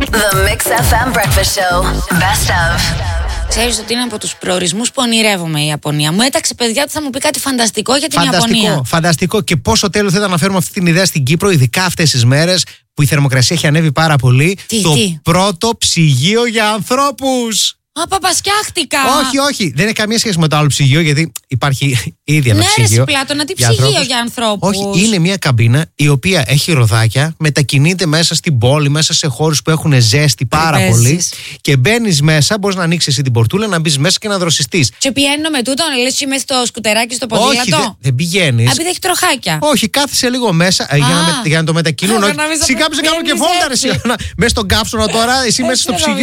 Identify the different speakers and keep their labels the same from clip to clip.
Speaker 1: The Mix FM Breakfast Show. Best of.
Speaker 2: Ξέρεις ότι είναι από τους προορισμούς που ονειρεύομαι η Ιαπωνία. Μου έταξε, παιδιά, ότι θα μου πει κάτι φανταστικό για την Ιαπωνία.
Speaker 3: Φανταστικό. Και πόσο τέλειο θα ήταν να φέρουμε αυτή την ιδέα στην Κύπρο, ειδικά αυτές τις μέρες που η θερμοκρασία έχει ανέβει πάρα πολύ.
Speaker 2: Τι?
Speaker 3: Πρώτο ψυγείο για ανθρώπους.
Speaker 2: Παπασκιάχτηκα!
Speaker 3: Όχι. Δεν έχει καμία σχέση με το άλλο ψυγείο, γιατί υπάρχει ήδη ένα ψυγείο.
Speaker 2: Ναι, ρε Πλάτωνα, τι ψυγείο για ανθρώπους.
Speaker 3: Όχι, είναι μια καμπίνα η οποία έχει ροδάκια, μετακινείται μέσα στην πόλη, μέσα σε χώρους που έχουν ζέστη πάρα πολύ. Και μπαίνεις μέσα, μπορείς να ανοίξεις εσύ την πορτούλα, να μπεις μέσα και να δροσιστείς.
Speaker 2: Και πηγαίνω με τούτο, λες και μέσα στο σκουτεράκι στο ποδήλατο.
Speaker 3: Όχι, δεν πηγαίνεις.
Speaker 2: Επειδή έχει τροχάκια.
Speaker 3: Όχι, κάθεσαι λίγο μέσα για να το μετακινούν. Σιγά που σε κάνουν και βόλτα, μέσα στον κάψονα τώρα, εσύ μέσα στο ψυγείο.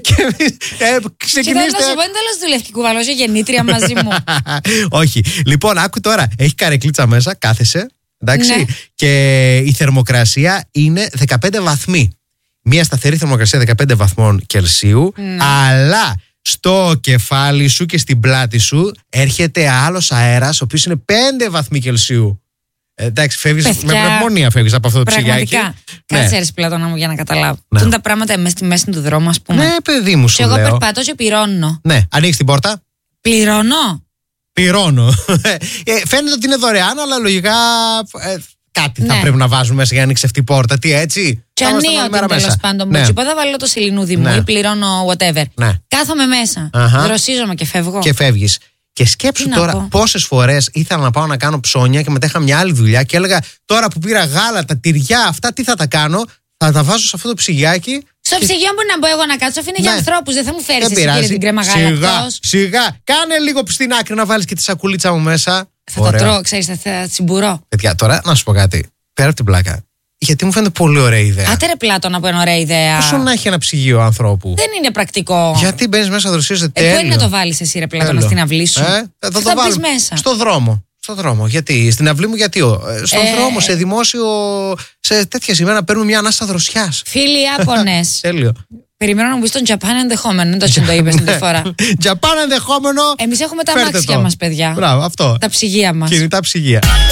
Speaker 2: Ξεκινήστε. Να σου πω, είναι τέλος του Λευκή Κουβαλός, γεννήτρια μαζί μου.
Speaker 3: Όχι. Λοιπόν, άκου τώρα. Έχει καρεκλίτσα μέσα, κάθεσαι. Εντάξει. Ναι. Και η θερμοκρασία είναι 15 βαθμοί. Μια σταθερή θερμοκρασία 15 βαθμών Κελσίου. Ναι. Αλλά στο κεφάλι σου και στην πλάτη σου έρχεται άλλος αέρας, ο οποίος είναι 5 βαθμοί Κελσίου. Εντάξει, φεύγεις με πνευμονία, φεύγεις από αυτό το ψυγιάκι.
Speaker 2: Πραγματικά. Κάτσε ρε Πλάτωνα μου για να καταλάβω. Ναι. Είναι τα πράγματα μέσα στη μέση του δρόμου, ας πούμε.
Speaker 3: Ναι, παιδί μου, σου
Speaker 2: και
Speaker 3: λέω.
Speaker 2: Εγώ περπατώ και πληρώνω.
Speaker 3: Ναι, ανοίξεις την πόρτα.
Speaker 2: Πληρώνω.
Speaker 3: Φαίνεται ότι είναι δωρεάν, αλλά λογικά κάτι θα πρέπει να βάζουμε μέσα για να ανοίξει αυτή η πόρτα. Τι έτσι.
Speaker 2: Και ανοίγω τέλος πάντων. Μου είπα, θα βάλω το σιλινούδι μου ή πληρώνω whatever. Κάθομαι μέσα. Δροσίζομαι και φεύγω.
Speaker 3: Και φεύγεις. Και σκέψου τώρα πόσες φορές ήθελα να πάω να κάνω ψώνια και μετά είχα μια άλλη δουλειά και έλεγα τώρα που πήρα γάλα, τα τυριά, αυτά τι θα τα κάνω. Θα τα βάζω σε αυτό το ψυγιάκι.
Speaker 2: Στο ψυγείο μπορεί να μπω εγώ να κάτσω, αφού είναι για ανθρώπους. Δεν θα μου φέρεις εσύ κύριε την κρέμα γάλακτος.
Speaker 3: Σιγά, κάνε λίγο στην άκρη να βάλεις και τη σακουλίτσα μου μέσα.
Speaker 2: Θα τα τρώω, ξέρεις, θα τσιμπουρώ.
Speaker 3: Παιδιά, τώρα να σου πω κάτι. Πέρα από την πλάκα. Γιατί μου φαίνεται πολύ ωραία ιδέα.
Speaker 2: Άτε ρε Πλάτωνα που είναι ωραία ιδέα.
Speaker 3: Πόσο να έχει ένα ψυγείο ανθρώπου.
Speaker 2: Δεν είναι πρακτικό.
Speaker 3: Γιατί μπαίνεις μέσα, δροσίζεται τέλειο.
Speaker 2: Πού είναι να το βάλεις εσύ ρε Πλάτωνα στην αυλή σου.
Speaker 3: Θα το βάλω μέσα. Στο δρόμο. Γιατί, στην αυλή μου γιατί. Στον δρόμο, σε δημόσιο, σε τέτοια σημεία να παίρνουμε μια ανάσα δροσιάς.
Speaker 2: Φίλοι Ιάπωνες.
Speaker 3: Τέλειο.
Speaker 2: Περιμένω να μου πεις τον Japan ενδεχόμενο. Δεν το είπες την φορά.
Speaker 3: Japan ενδεχόμενο.
Speaker 2: Εμείς έχουμε τα αμάξια μας, παιδιά.
Speaker 3: Μπράβο, αυτό.
Speaker 2: Τα ψυγεία μας.
Speaker 3: Κινητά ψυγεία.